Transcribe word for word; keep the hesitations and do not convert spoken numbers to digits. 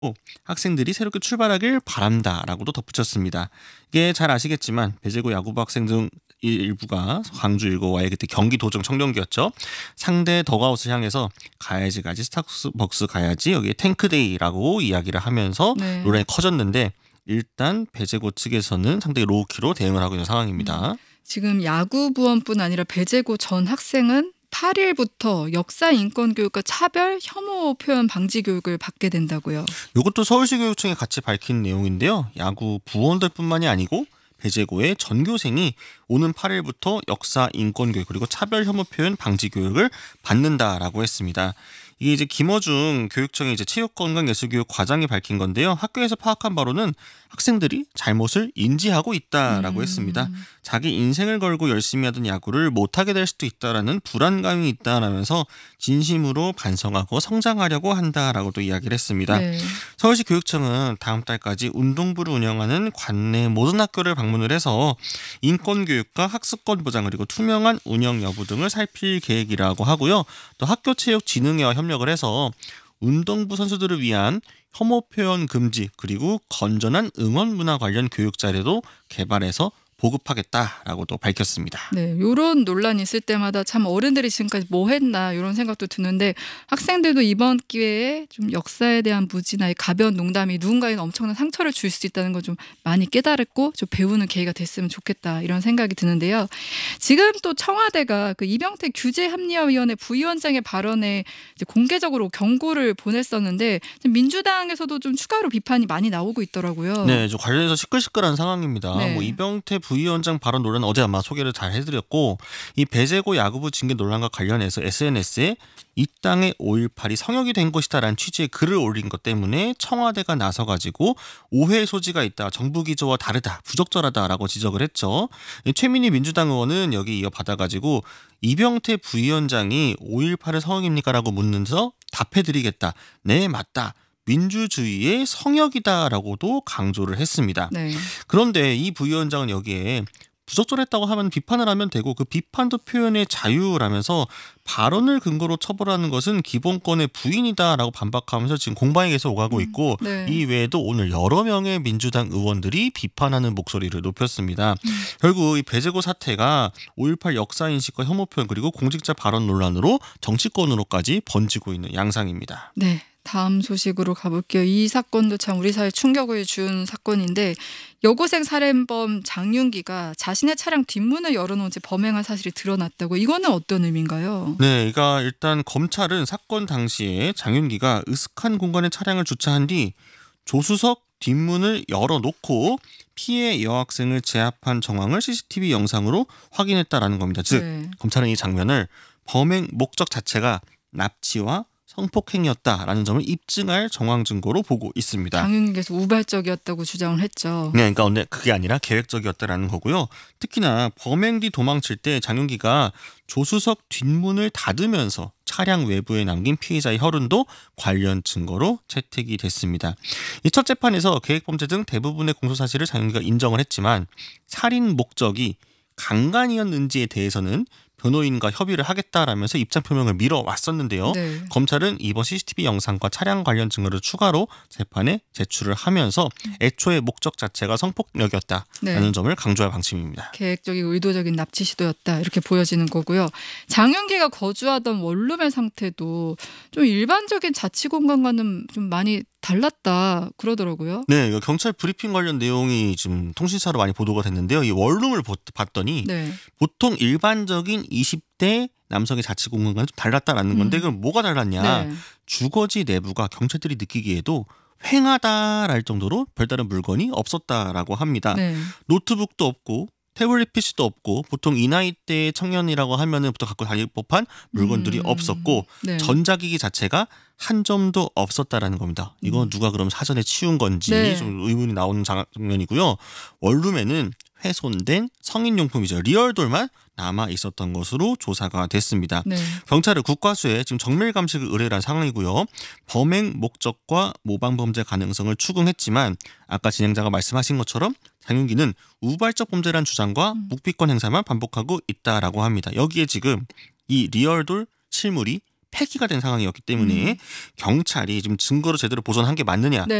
학생들이 새롭게 출발하길 바란다라고도 덧붙였습니다. 이게 잘 아시겠지만 배제고 야구부 학생 중 일부가 광주 일고와의 그때 경기 도정 청룡기였죠. 상대 더가웃을 향해서 가야지 가야지 스타벅스 가야지 여기에 탱크데이라고 이야기를 하면서 네. 논란이 커졌는데 일단 배제고 측에서는 상당히 로우키로 대응을 하고 있는 상황입니다. 지금 야구부원뿐 아니라 배제고 전 학생은 팔 일부터 역사 인권 교육과 차별 혐오 표현 방지 교육을 받게 된다고요. 이것도 서울시 교육청이 같이 밝힌 내용인데요. 야구 부원들뿐만이 아니고 배제고의 전교생이 오는 팔 일부터 역사 인권 교육 그리고 차별 혐오 표현 방지 교육을 받는다라고 했습니다. 이게 이제 김어중 교육청의 이제 체육건강예술교육 과장이 밝힌 건데요. 학교에서 파악한 바로는 학생들이 잘못을 인지하고 있다라고 음. 했습니다. 자기 인생을 걸고 열심히 하던 야구를 못하게 될 수도 있다라는 불안감이 있다라면서 진심으로 반성하고 성장하려고 한다라고 또 이야기를 했습니다. 네. 서울시 교육청은 다음 달까지 운동부를 운영하는 관내 모든 학교를 방문을 해서 인권교육과 학습권 보장 그리고 투명한 운영 여부 등을 살필 계획이라고 하고요. 또 학교체육진흥회와 협력을 해서 운동부 선수들을 위한 혐오 표현 금지 그리고 건전한 응원 문화 관련 교육 자료도 개발해서 보급하겠다라고도 밝혔습니다. 네, 이런 논란이 있을 때마다 참 어른들이 지금까지 뭐 했나 이런 생각도 드는데 학생들도 이번 기회에 좀 역사에 대한 무지나 이 가벼운 농담이 누군가에는 엄청난 상처를 줄 수 있다는 걸 좀 많이 깨달았고 좀 배우는 계기가 됐으면 좋겠다 이런 생각이 드는데요. 지금 또 청와대가 그 이병태 규제합리화위원회 부위원장의 발언에 이제 공개적으로 경고를 보냈었는데 민주당에서도 좀 추가로 비판이 많이 나오고 있더라고요. 네, 저 관련해서 시끌시끌한 상황입니다. 네. 뭐 이병태 부위원장 발언 논란 어제 아마 소개를 잘 해드렸고 이 배제고 야구부 징계 논란과 관련해서 에스엔에스에 이 땅의 오일팔이 성역이 된 것이다라는 취지의 글을 올린 것 때문에 청와대가 나서가지고 오해의 소지가 있다. 정부 기조와 다르다. 부적절하다라고 지적을 했죠. 최민희 민주당 의원은 여기 이어 받아가지고 이병태 부위원장이 오일팔을 성역입니까? 라고 묻는서 답해드리겠다. 네, 맞다. 민주주의의 성역이다라고도 강조를 했습니다. 네. 그런데 이 부위원장은 여기에 부적절했다고 하면 비판을 하면 되고 그 비판도 표현의 자유라면서 발언을 근거로 처벌하는 것은 기본권의 부인이다라고 반박하면서 지금 공방이 계속 오가고 있고 네. 이 외에도 오늘 여러 명의 민주당 의원들이 비판하는 목소리를 높였습니다. 음. 결국 이 배제고 사태가 오일팔 역사인식과 혐오 표현 그리고 공직자 발언 논란으로 정치권으로까지 번지고 있는 양상입니다. 네. 다음 소식으로 가볼게요. 이 사건도 참 우리 사회에 충격을 준 사건인데 여고생 살인범 장윤기가 자신의 차량 뒷문을 열어놓은 채 범행한 사실이 드러났다고. 이거는 어떤 의미인가요? 네, 그러니까 일단 검찰은 사건 당시에 장윤기가 으슥한 공간에 차량을 주차한 뒤 조수석 뒷문을 열어놓고 피해 여학생을 제압한 정황을 씨씨티비 영상으로 확인했다라는 겁니다. 즉 네. 검찰은 이 장면을 범행 목적 자체가 납치와 성폭행이었다라는 점을 입증할 정황 증거로 보고 있습니다. 장윤기께서 우발적이었다고 주장을 했죠. 네, 그러니까 근데 그게 아니라 계획적이었다라는 거고요. 특히나 범행 뒤 도망칠 때 장윤기가 조수석 뒷문을 닫으면서 차량 외부에 남긴 피해자의 혈흔도 관련 증거로 채택이 됐습니다. 이 첫 재판에서 계획범죄 등 대부분의 공소사실을 장윤기가 인정을 했지만 살인 목적이 강간이었는지에 대해서는 변호인과 협의를 하겠다라면서 입장 표명을 미뤄왔었는데요. 네. 검찰은 이번 씨씨티비 영상과 차량 관련 증거를 추가로 재판에 제출을 하면서 애초의 목적 자체가 성폭력이었다라는 네. 점을 강조할 방침입니다. 계획적이고 의도적인 납치 시도였다 이렇게 보여지는 거고요. 장윤기가 거주하던 원룸의 상태도 좀 일반적인 자치 공간과는 좀 많이 달랐다 그러더라고요. 네, 이거 경찰 브리핑 관련 내용이 지금 통신사로 많이 보도가 됐는데요. 이 원룸을 보- 봤더니 네. 보통 일반적인 이십 대 남성의 자치 공간과는 좀 달랐다라는 건데 음. 그럼 뭐가 달랐냐? 네. 주거지 내부가 경찰들이 느끼기에도 휑하다랄 정도로 별다른 물건이 없었다라고 합니다. 네. 노트북도 없고 태블릿 피씨도 없고 보통 이 나이대의 청년이라고 하면은 보통 갖고 다닐 법한 물건들이 음. 없었고 네. 전자기기 자체가 한 점도 없었다라는 겁니다. 이건 누가 그럼 사전에 치운 건지 네. 좀 의문이 나오는 장면이고요. 원룸에는 훼손된 성인용품이죠. 리얼돌만 남아 있었던 것으로 조사가 됐습니다. 네. 경찰은 국과수에 지금 정밀 감식을 의뢰한 상황이고요. 범행 목적과 모방 범죄 가능성을 추궁했지만 아까 진행자가 말씀하신 것처럼 장윤기는 우발적 범죄란 주장과 묵비권 행사만 반복하고 있다라고 합니다. 여기에 지금 이 리얼돌 실물이 폐기가 된 상황이었기 때문에 음. 경찰이 지금 증거를 제대로 보존한 게 맞느냐 네.